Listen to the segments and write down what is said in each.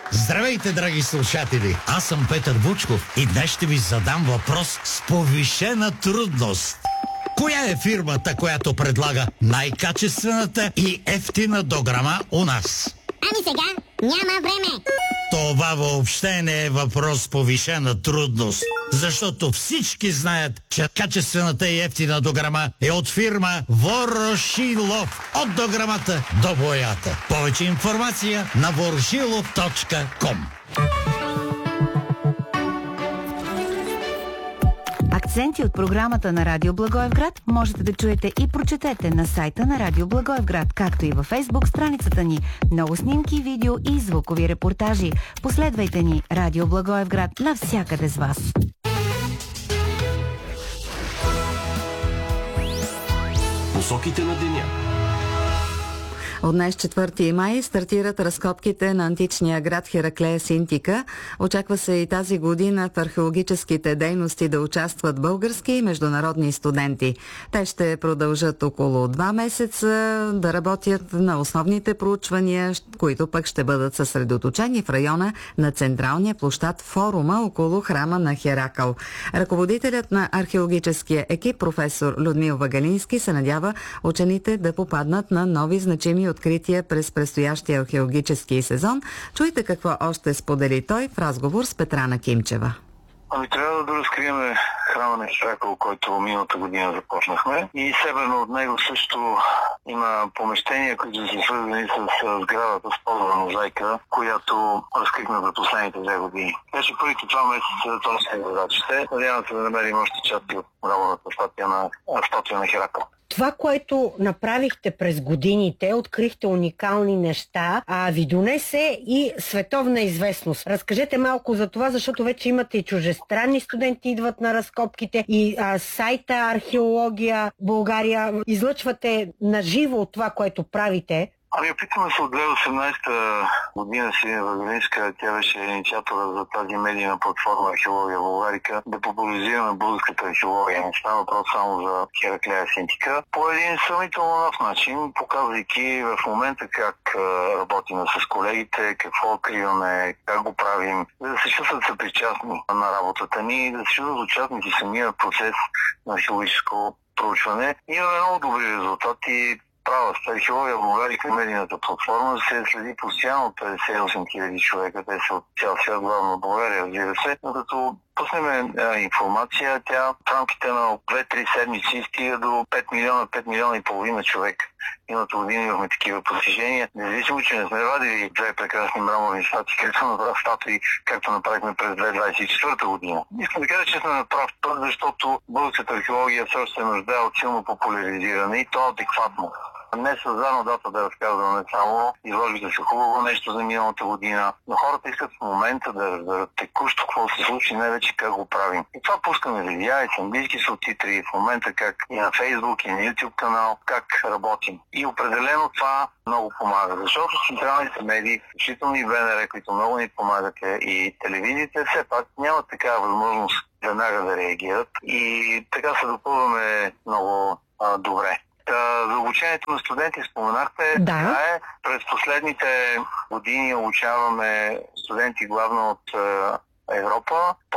Здравейте, драги слушатели! Аз съм Петър Вучков и днес ще ви задам въпрос с повишена трудност. Коя е фирмата, която предлага най-качествената и ефтина дограма у нас? Ами сега няма време. Това въобще не е въпрос с повишена трудност, защото всички знаят, че качествената и ефтина дограма е от фирма Ворошилов. От дограмата до боята. Повече информация на voroshilov.com. Акценти от програмата на Радио Благоевград можете да чуете и прочетете на сайта на Радио Благоевград, както и във Фейсбук страницата ни. Много снимки, видео и звукови репортажи. Последвайте ни Радио Благоевград навсякъде с вас. Посоките на деня. От днес 4 май стартират разкопките на античния град Хераклея Синтика. Очаква се и тази година в археологическите дейности да участват български и международни студенти. Те ще продължат около 2 месеца да работят на основните проучвания, които пък ще бъдат съсредоточени в района на централния площад Форума около храма на Херакъл. Ръководителят на археологическия екип, професор Людмил Вагалински, се надява учените да попаднат на нови значими открития през предстоящия археологически сезон. Чуйте какво още сподели той в разговор с Петрана Кимчева. Ами трябва да разкрием храма на Херакъл, който миналата година започнахме. И северно от него също има помещения, които са свързани с сградата с ползва мозайка, която разкрихме за последните 2 години. Така че първите 2 месеца това са задачите. Надявам се да намерим още части от работната статуя на Херакъл. Това, което направихте през годините, открихте уникални неща, ви донесе и световна известност. Разкажете малко за това, защото вече имате и чужестранни студенти идват на разкопките и сайта Археология България. Излъчвате наживо от това, което правите. Ами опитваме се от 2018 година Силина Вагалинска, тя беше инициатора за тази медийна платформа Археология Българика, да популяризираме българската археология. Не става въпрос само за Хераклея Синтика. По един сравнително нов начин, показвайки в момента как работим с колегите, какво откриваме, как го правим, за да се чувстват съпричастни на работата ни, да се чувстват участници в самия процес на археологическо проучване. Имаме много добри резултати. Права сте, Археология Българика, медийната платформа се следи постоянно от 58 000 човека. Те са от цял свят, главно от България, разбира се. Но като пуснем информация, тя в рамките на 2-3 седмици стига до 5 милиона и половина човек. Миналата година имахме такива постижения. Независимо, че не сме вадили 2 прекрасни мраморни статуи, както направихме през 2024 година. Искам да кажа, че сме на прав път, защото българската археология все още се нуждае от силно популяризиране и то адекватно. Не с задна дата да разказваме само, изложите се хубаво нещо за миналата година, но хората искат в момента да разберат текущо какво се случи, не вече как го правим. И това пускаме видеа и с английски субтитри, в момента как и на Фейсбук, и на YouTube канал, как работим. И определено това много помага, защото централните медии, включително и БНР, които много ни помагат, и телевизиите, все пак нямат такава възможност веднага да реагират и така се допълваме много добре. За обучението на студенти споменахте. Да. През последните години обучаваме студенти главно от Европа.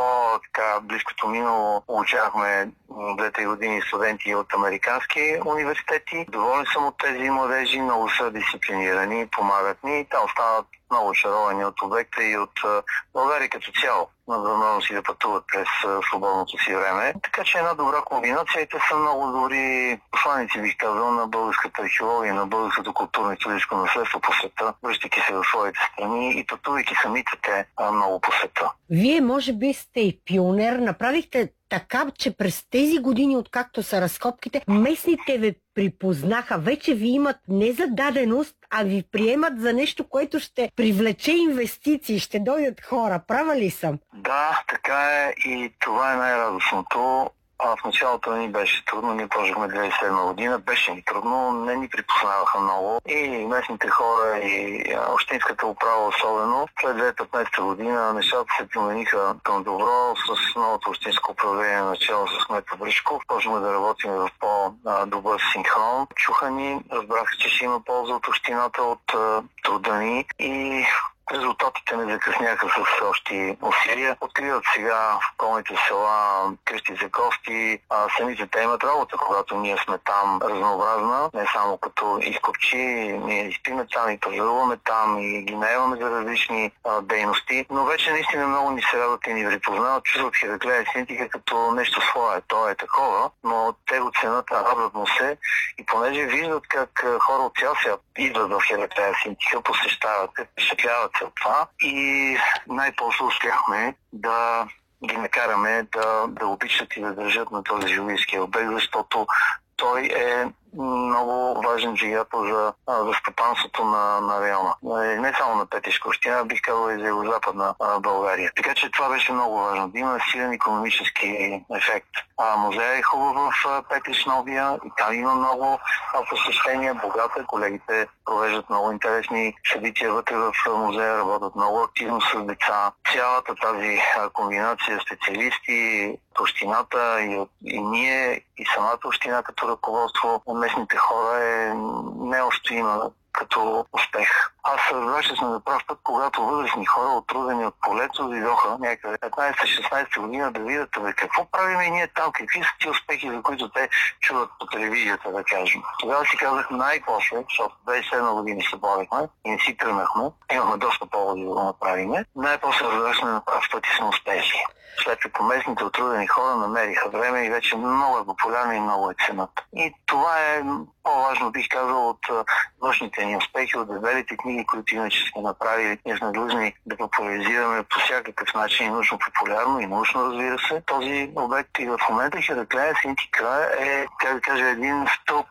По-близкото минало обучавахме 2-3 години студенти от американски университети. Доволен съм от тези младежи, много са дисциплинирани, помагат ни. Те остават много очаровани от обекта и от България като цяло, на възможност си да пътуват през свободното си време. Така че една добра комбинация и те са много добри посланици, бих казал, на българската археология, на българското културно и историческо наследство по света, връщайки се в своите страни и пътувайки самите те много по света. Вие може би сте и пионер, направихте така, че през тези години, откакто са разкопките, местните ви припознаха. Вече ви имат не за даденост, а ви приемат за нещо, което ще привлече инвестиции, ще дойдат хора. Права ли съм? Да, така е и това е най-радостното. В началото ни беше трудно, ние почнахме 2007 година, беше ни трудно, не ни припознаваха много и местните хора и общинската управа особено. След 2015 година нещата се промениха към добро с новото общинско управление начало с кмета Бришков. Почнахме да работим в по-добър синхрон. Чуха ни, разбраха, че ще има полза от общината, от труда ни и резултатите не закъсняха с още усилия. Откриват сега в околните села къщи за гости. Самите те имат работа, когато ние сме там разнообразна, не само като изкопчи, ние изпиме там и пазаруваме там и ги наемаме за различни дейности, но вече наистина много ни се радват и ни припознават, чувстват Хераклея Синтика като нещо свое. То е такова, но те го ценят, радват му се и понеже виждат как хора от цял свят идват в Хераклея Синтика, посещават, впечатляват се от това и най-после успяхме да ги накараме да обичат и да държат на този журналистски обект, защото той е много важен двигател за стопанството на района. Не само на Петришка община, бих казал и за Югозападна България. Така че това беше много важно, да има силен икономически ефект. Музея е хубав в Петрич Новия и там има много посещения, богата. Колегите провеждат много интересни събития вътре в музея, работят много активно с деца. Цялата тази комбинация специалисти, общината и ние, и самата община като ръководство, местните хора е неустоима като успех. Аз разбрах, че сме на прав път, когато възрастни хора, отрудени от полето, дойдоха някъде 15-16 година да видят какво правим и ние там, какви са ти успехи, за които те чуват по телевизията, да кажем. Тогава си казах най-после, защото 27 години се борихме и не си тръгнахме, имахме доста поводи да го направим. Най-после разбрах, сме на прав път и сме успешни. След като местните отрудени хора намериха време и вече много е популярно и много е ценят. И това е по-важно, бих казал, от външните ни успехи, от дебелите книги, които иначе сме направили. Ние сме длъжни да популяризираме по всякакъв начин и научно-популярно, и научно, разбира се. Този обект и в момента Хераклея Синтика е, как да кажа, един стълб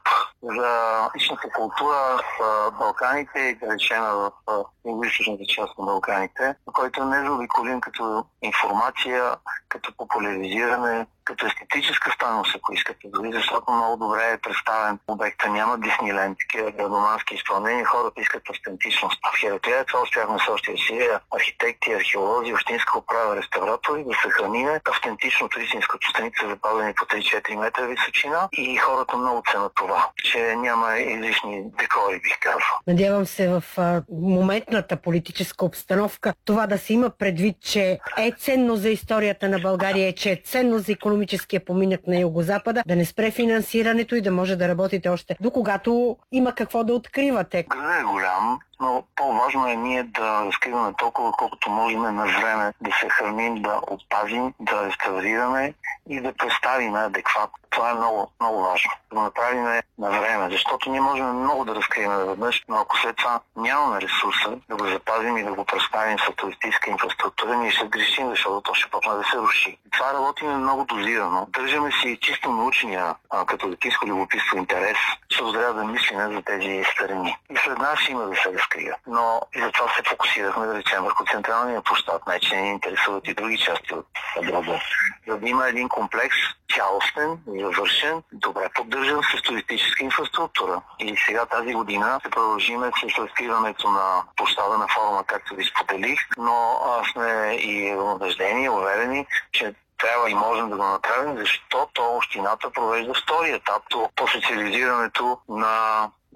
за личната култура в Балканите и да речена в югоизточната част на Балканите, който не заобиколим като информация, като популяризиране, като естетическа стойност, ако искате, дори защото много добре е представен обекта. Няма Дисниленд, такива градомански изпълнения, хората искат автентичност. В Хераклея това успяхме с още усилия, архитекти, археолози, общинска управа, реставратори, да съхраниме автентичното истинското страница, запазени по 3-4 метра височина и хората много ценят това, че няма излишни декори, бих казал. Надявам се в моментната политическа обстановка това да се има предвид, че е ценно за историята на България, че е ценно за икономическия поминък на Югозапада, да не спре финансирането и да може да работите още до когато има какво да откривате. Градът е голям, но по-важно е ние да разкриваме толкова, колкото можем на време, да се храним, да опазим, да реставрираме и да представим адекватно. Това е много, много важно. Да го направим на време, защото ние можем много да разкрием наведнъж, но ако след това нямаме ресурса да го запазим и да го представим с туристическа инфраструктура, ние ще грешим, защото то ще почне да се руши. Това работим много дозирано. Държаме си чисто научния, като детинско любопитство интерес, защото трябва да мислим за тези страни. И след нас има да се разкрия. Но и затова се фокусирахме, да речем, върху централния площад, най-че не ни интересуват и други части от града. За да има един комплекс, цялостен, завършен, добре поддържан с туристическа инфраструктура. И сега тази година ще продължим с разкриването на площада на форума, както ви споделих, но сме и убеждени, уверени, че трябва и можем да го направим, защото общината провежда втори етап по социализирането на